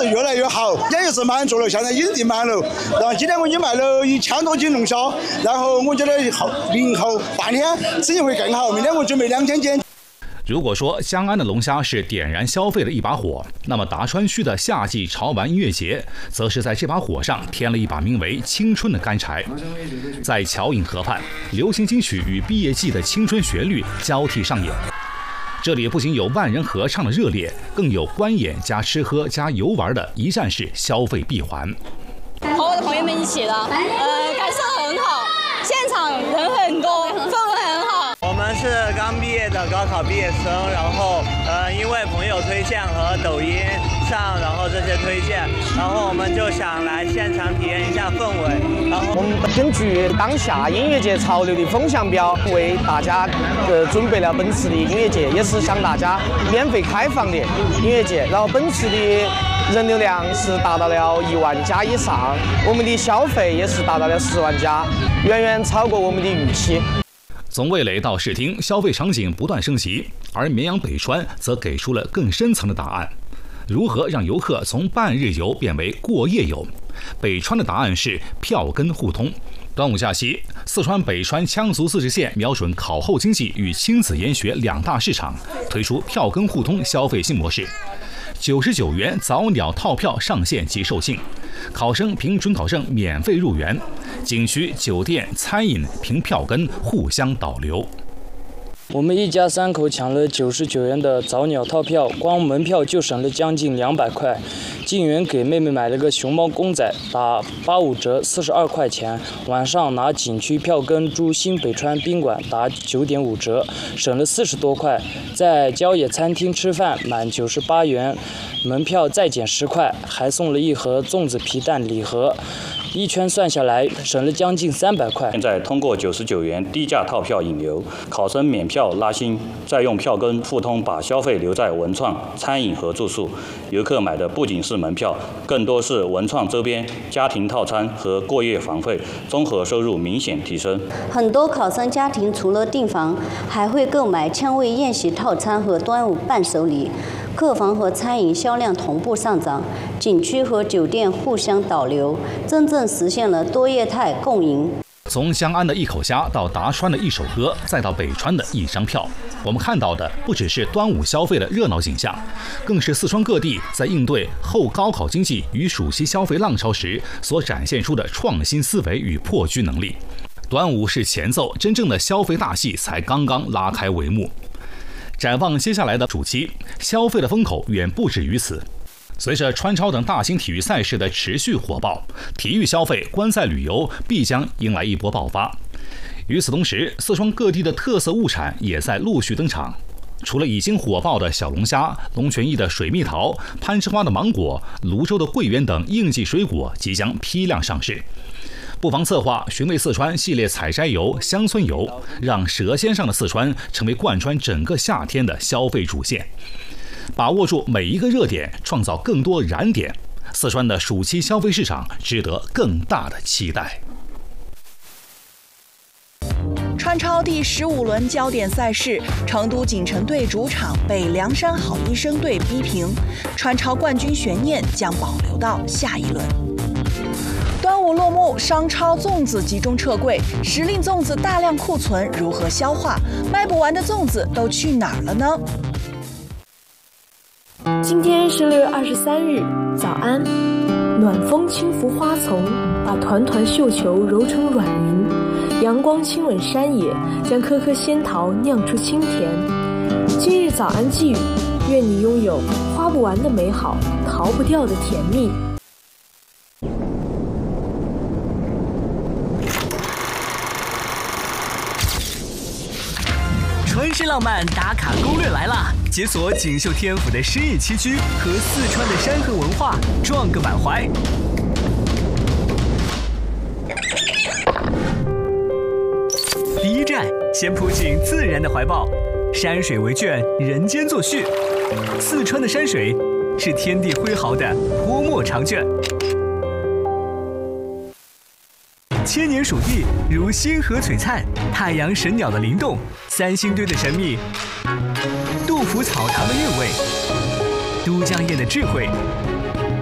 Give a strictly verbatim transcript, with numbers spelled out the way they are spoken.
是越来越好，也就是满足了现在引地满楼。然后今天我已经卖了一千多斤龙虾，然后我觉得后明后半天生意会更好，明天我准备两千斤。 如果说江安的龙虾是点燃消费的一把火，那么达川区的夏季潮玩音乐节，则是在这把火上添了一把名为青春的干柴。在桥影河畔，流行金曲与毕业季的青春旋律交替上演。这里不仅有万人合唱的热烈，更有观演加吃喝加游玩的一站式消费闭环。 和我的朋友们一起的，呃，感受很好，现场人很多，氛围很好。 我们是刚毕业的高考毕业生，然后呃，因为朋友推荐和抖音上，然后这些推荐，然后我们就想来现场体验一下氛围。然后我们根据当下音乐节潮流的风向标，为大家呃准备了本次的音乐节，也是向大家免费开放的音乐节。然后本次的人流量是达到了一万加以上，我们的消费也是达到了十万加，远远超过我们的预期。 从味蕾到视听，消费场景不断升级，而绵阳北川则给出了更深层的答案：如何让游客从半日游变为过夜游？北川的答案是票根互通。端午假期，四川北川羌族自治县瞄准考后经济与亲子研学两大市场，推出票根互通消费新模式。九十九元早鸟套票上线即售罄，考生凭准考证免费入园，景区、酒店、餐饮凭票根互相导流。 我们一家三口抢了九十九元的早鸟套票，光门票就省了将近两百块。进园给妹妹买了个熊猫公仔，打八五折，四十二块钱。晚上拿景区票根住新北川宾馆，打九点五折，省了四十多块。在郊野餐厅吃饭，满九十八元，门票再减十块，还送了一盒粽子皮蛋礼盒。一圈算下来，省了将近三百块。 现在通过九十九元低价套票引流，考生免票拉新，再用票根互通，把消费留在文创、餐饮和住宿。游客买的不仅是门票，更多是文创周边、家庭套餐和过夜房费，综合收入明显提升。 很多考生家庭除了订房，还会购买枪味宴席套餐和端午伴手礼。客房和餐饮销量同步上涨，景区和酒店互相导流，真正实现了多业态共赢。 从江安的一口虾到达川的一首歌，再到北川的一张票，我们看到的不只是端午消费的热闹景象，更是四川各地在应对后高考经济与暑期消费浪潮时所展现出的创新思维与破局能力。端午是前奏，真正的消费大戏才刚刚拉开帷幕。展望接下来的暑期，消费的风口远不止于此。随着川超等大型体育赛事的持续火爆，体育消费、观赛旅游必将迎来一波爆发。与此同时，四川各地的特色物产也在陆续登场。除了已经火爆的小龙虾、龙泉驿的水蜜桃、攀枝花的芒果、泸州的桂圆等应季水果即将批量上市。不妨策划寻味四川系列采摘游、乡村游，让舌尖上的四川成为贯穿整个夏天的消费主线。把握住每一个热点，创造更多燃点，四川的暑期消费市场值得更大的期待。 川超第十五轮焦点赛事，成都锦城队主场被凉山好医生队逼平，川超冠军悬念将保留到下一轮。端午落幕，商超粽子集中撤柜，时令粽子大量库存，如何消化？卖不完的粽子都去哪儿了呢？ 今天是六月二十三日，早安。暖风轻拂花丛，把团团绣球揉成软云。阳光亲吻山野，将颗颗仙桃酿出清甜。今日早安寄语：愿你拥有花不完的美好，逃不掉的甜蜜。 川式浪漫打卡攻略来啦！解锁锦绣天府的诗意栖居和四川的山河文化，撞个满怀。第一站，先扑进自然的怀抱，山水为卷，人间作序。四川的山水是天地挥毫的泼墨长卷。千年蜀地如星河璀璨，太阳神鸟的灵动，三星堆的神秘，杜甫草堂的韵味，都江堰的智慧，